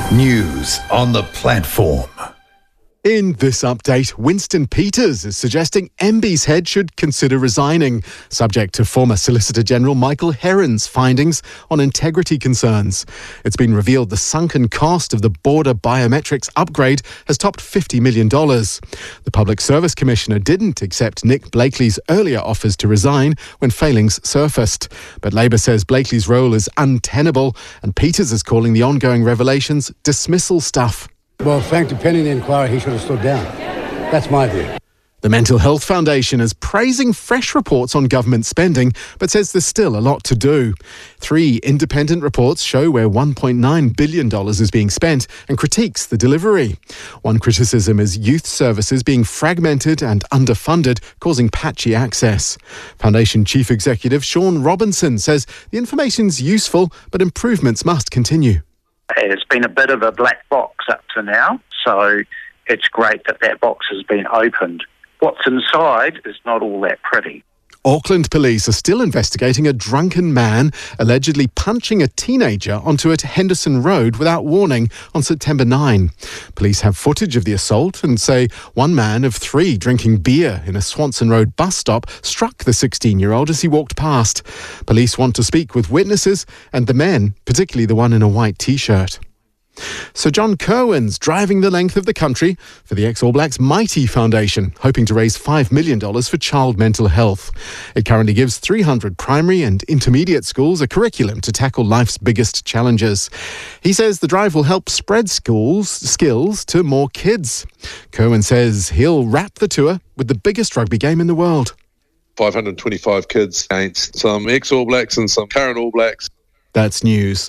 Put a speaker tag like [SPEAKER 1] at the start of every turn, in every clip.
[SPEAKER 1] News on the platform.
[SPEAKER 2] In this update, Winston Peters is suggesting MB's head should consider resigning, subject to former Solicitor General Michael Heron's findings on integrity concerns. It's been revealed the sunken cost of the border biometrics upgrade has topped $50 million. The Public Service Commissioner didn't accept Nick Blakely's earlier offers to resign when failings surfaced. But Labour says Blakely's role is untenable, and Peters is calling the ongoing revelations dismissal stuff.
[SPEAKER 3] Well, frankly, pending the inquiry, he should have stood down. That's my view.
[SPEAKER 2] The Mental Health Foundation is praising fresh reports on government spending, but says there's still a lot to do. 3 independent reports show where $1.9 billion is being spent and critiques the delivery. One criticism is youth services being fragmented and underfunded, causing patchy access. Foundation Chief Executive Sean Robinson says the information's useful, but improvements must continue.
[SPEAKER 4] It's been a bit of a black box up to now, so it's great that that box has been opened. What's inside is not all that pretty.
[SPEAKER 2] Auckland police are still investigating a drunken man allegedly punching a teenager onto a Henderson Road without warning on September 9. Police have footage of the assault and say one man of 3 drinking beer in a Swanson Road bus stop struck the 16-year-old as he walked past. Police want to speak with witnesses and the men, particularly the one in a white T-shirt. Sir John Kirwan's driving the length of the country for the ex-All Blacks Mighty Foundation, hoping to raise $5 million for child mental health. It currently gives 300 primary and intermediate schools a curriculum to tackle life's biggest challenges. He says the drive will help spread skills to more kids. Kirwan says he'll wrap the tour with the biggest rugby game in the world.
[SPEAKER 5] 525 kids against some ex-All Blacks and some current All Blacks.
[SPEAKER 2] That's news.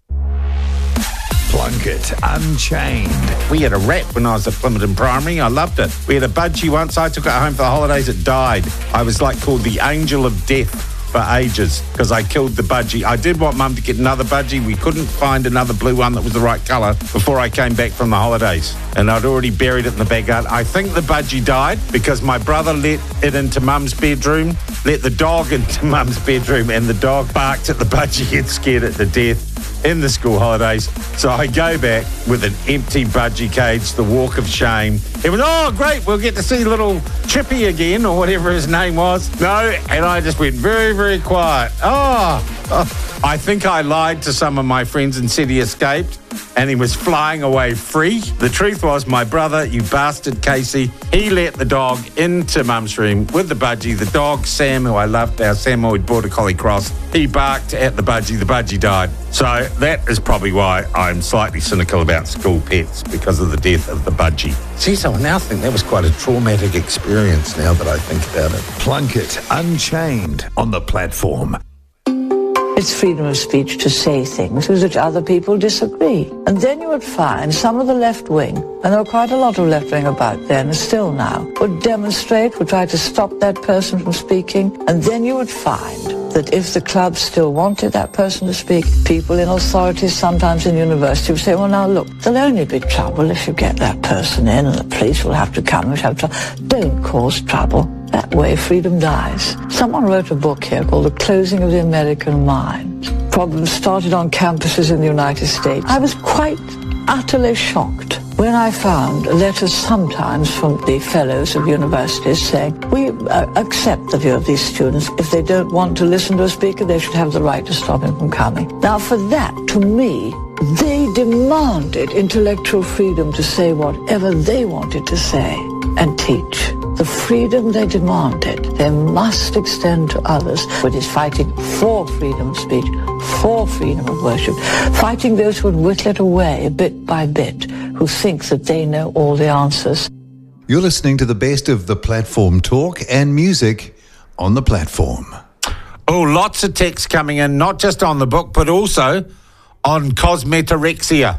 [SPEAKER 1] Plunkett Unchained.
[SPEAKER 6] We had a rat when I was at Plympton Primary. I loved it. We had a budgie once. I took it home for the holidays. It died. I was called the Angel of Death for ages because I killed the budgie. I did want Mum to get another budgie. We couldn't find another blue one that was the right colour before I came back from the holidays. And I'd already buried it in the backyard. I think the budgie died because my brother let it into Mum's bedroom, let the dog into Mum's bedroom, and the dog barked at the budgie and scared it to death in the school holidays. So I go back with an empty budgie cage, the walk of shame. It was, oh, great, we'll get to see little Chippy again, or whatever his name was. No, and I just went very, very quiet. I think I lied to some of my friends and said he escaped and he was flying away free. The truth was my brother, you bastard Casey, he let the dog into Mum's room with the budgie. The dog, Sam, who I loved, our Samoyed Border Collie Cross, he barked at the budgie died. So that is probably why I'm slightly cynical about school pets, because of the death of the budgie. See, so I now think that was quite a traumatic experience now that I think about it.
[SPEAKER 1] Plunkett Unchained on the platform.
[SPEAKER 7] It's freedom of speech to say things with which other people disagree. And then you would find some of the left wing, and there were quite a lot of left wing about then and still now, would demonstrate, would try to stop that person from speaking. And then you would find that if the club still wanted that person to speak, people in authorities, sometimes in university, would say, well, now look, there'll only be trouble if you get that person in, and the police will have to come and have trouble. Don't cause trouble. That way freedom dies. Someone wrote a book here called The Closing of the American Mind. Problems started on campuses in the United States. I was quite utterly shocked when I found letters sometimes from the fellows of universities saying, we accept the view of these students. If they don't want to listen to a speaker, they should have the right to stop him from coming. Now, for that, to me, they demanded intellectual freedom to say whatever they wanted to say and teach. The freedom they demanded, they must extend to others, but is fighting for freedom of speech, for freedom of worship, fighting those who would whittle it away bit by bit, who think that they know all the answers.
[SPEAKER 1] You're listening to the best of the platform talk and music on the platform.
[SPEAKER 6] Oh, lots of texts coming in, not just on the book, but also on cosmetorexia.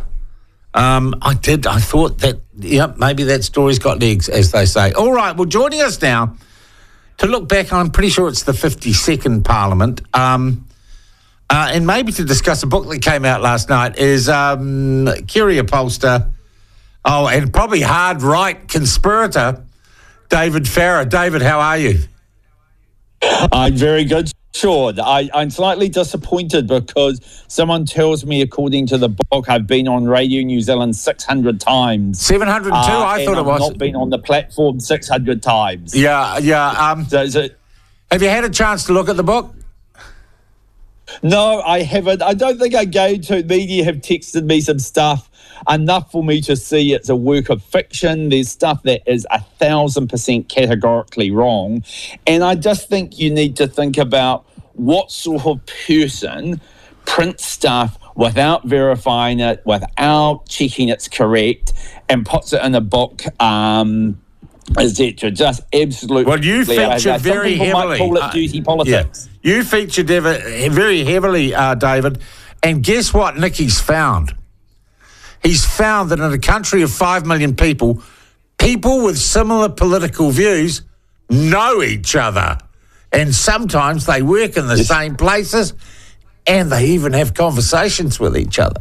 [SPEAKER 6] I thought that, maybe that story's got legs, as they say. All right, well, joining us now to look back, I'm pretty sure it's the 52nd Parliament, and maybe to discuss a book that came out last night is Curia pollster, and probably hard right conspirator, David Farrar. David, how are you?
[SPEAKER 8] I'm very good. Sure, I'm slightly disappointed because someone tells me, according to the book, I've been on Radio New Zealand 600 times.
[SPEAKER 6] 702, I thought it was.
[SPEAKER 8] I've not been on the platform 600 times.
[SPEAKER 6] Yeah. Have you had a chance to look at the book?
[SPEAKER 8] No, I haven't. I don't think I'm going to. Media have texted me some stuff, enough for me to see it's a work of fiction. There's stuff that is 1,000% categorically wrong. And I just think you need to think about what sort of person prints stuff without verifying it, without checking it's correct, and puts it in a book, etc. Just absolutely.
[SPEAKER 6] Well, you featured very heavily.
[SPEAKER 8] Might call it duty politics.
[SPEAKER 6] Yeah. You featured very heavily, David. And guess what Nicky's found? He's found that in a country of 5 million people with similar political views know each other. And sometimes they work in the same places and they even have conversations with each other.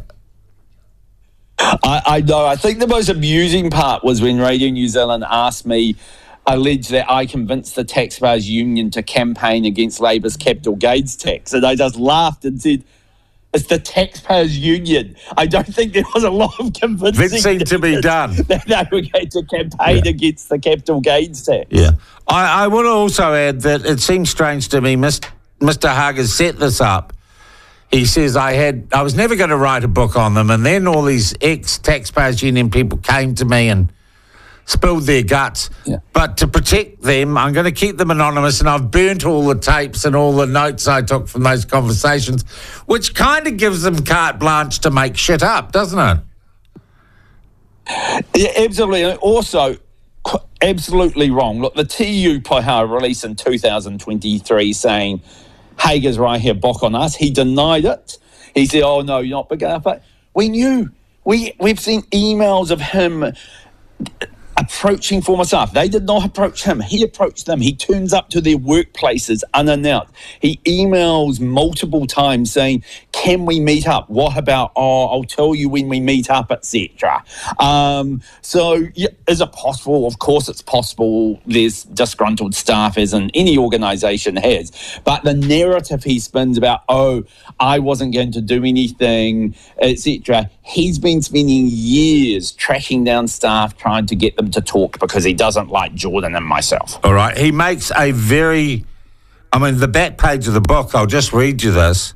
[SPEAKER 8] I know. I think the most amusing part was when Radio New Zealand alleged that I convinced the Taxpayers Union to campaign against Labour's capital gains tax. And I just laughed and said, it's the Taxpayers Union. I don't think there was a lot of convincing
[SPEAKER 6] that seemed to be done.
[SPEAKER 8] That they were going to campaign against the capital gains tax.
[SPEAKER 6] Yeah. I want to also add that it seems strange to me, Mr. Hug has set this up. He says, I was never going to write a book on them, and then all these ex-Taxpayers Union people came to me and spilled their guts. Yeah. But to protect them, I'm going to keep them anonymous, and I've burnt all the tapes and all the notes I took from those conversations, which kind of gives them carte blanche to make shit up, doesn't it?
[SPEAKER 8] Yeah, absolutely. And also, absolutely wrong. Look, the TU put out a release in 2023 saying Hager's right here, book on us. He denied it. He said, oh, no, you're not big enough. But we knew. We've seen emails of him approaching former staff. They did not approach him. He approached them. He turns up to their workplaces unannounced. He emails multiple times saying, can we meet up? What about, I'll tell you when we meet up, etc. So is it possible? Of course it's possible. There's disgruntled staff, as in any organisation has. But the narrative he spins about, I wasn't going to do anything, etc. He's been spending years tracking down staff, trying to get them to talk because he doesn't like Jordan and myself.
[SPEAKER 6] All right. He makes the back page of the book, I'll just read you this.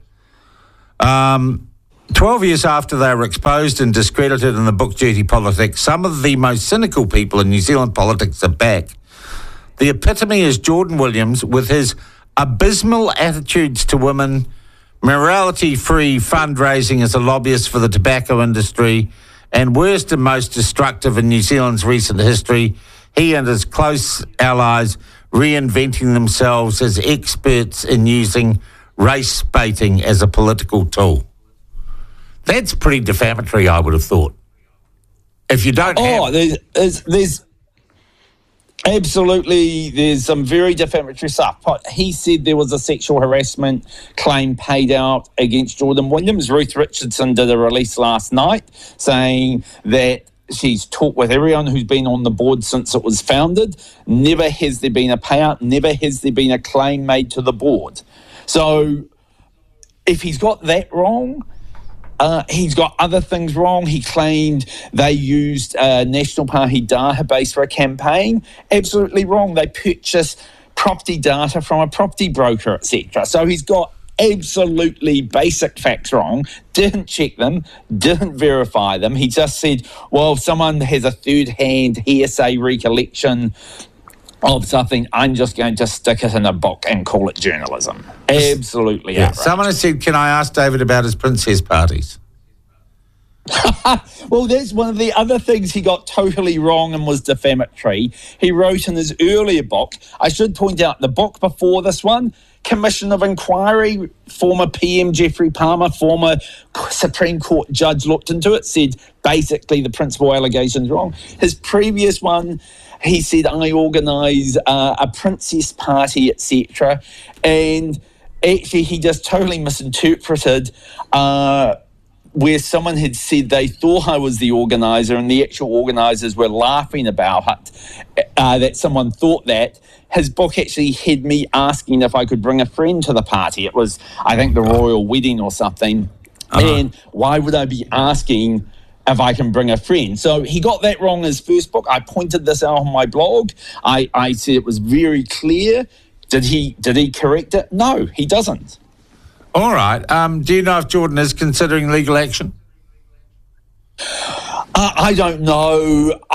[SPEAKER 6] 12 years after they were exposed and discredited in the book Duty Politics, some of the most cynical people in New Zealand politics are back. The epitome is Jordan Williams with his abysmal attitudes to women, morality-free fundraising as a lobbyist for the tobacco industry, and worst and most destructive in New Zealand's recent history, he and his close allies reinventing themselves as experts in using race baiting as a political tool. That's pretty defamatory, I would have thought. If you don't
[SPEAKER 8] there's absolutely, there's some very defamatory stuff. He said there was a sexual harassment claim paid out against Jordan Williams. Ruth Richardson did a release last night saying that she's talked with everyone who's been on the board since it was founded. Never has there been a payout. Never has there been a claim made to the board. So if he's got that wrong, he's got other things wrong. He claimed they used a National Party database for a campaign. Absolutely wrong. They purchased property data from a property broker, etc. So he's got absolutely basic facts wrong, didn't check them, didn't verify them. He just said, well, if someone has a third-hand hearsay recollection of something, I'm just going to stick it in a book and call it journalism. Absolutely outrageous.
[SPEAKER 6] Someone has said, can I ask David about his princess parties?
[SPEAKER 8] Well, that's one of the other things he got totally wrong and was defamatory. He wrote in his earlier book, I should point out, the book before this one, Commission of Inquiry, former PM Geoffrey Palmer, former Supreme Court judge looked into it, said basically the principal allegation's wrong. His previous one, he said, I organise a princess party, etc. And actually he just totally misinterpreted where someone had said they thought I was the organiser and the actual organisers were laughing about it, that someone thought that. his book actually had me asking if I could bring a friend to the party. It was, I think, the royal wedding or something. And why would I be asking if I can bring a friend? So he got that wrong in his first book. I pointed this out on my blog. I said it was very clear. Did he correct it? No, he doesn't.
[SPEAKER 6] All right. Do you know if Jordan is considering legal action?
[SPEAKER 8] I don't know.